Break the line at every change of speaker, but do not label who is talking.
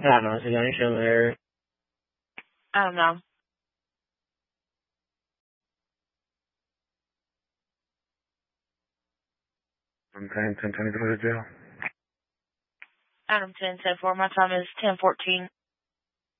I don't know. Is it going to show there?
I don't know.
I'm saying 10:20 to go to jail.
Adam 10 said 4. My time is 10:14.